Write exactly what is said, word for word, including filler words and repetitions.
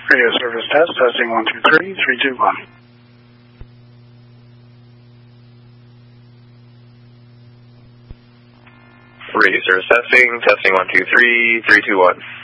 Radio service test, testing one, two, three, three, two, one. Radio service testing, testing one, two, three, three, two, one.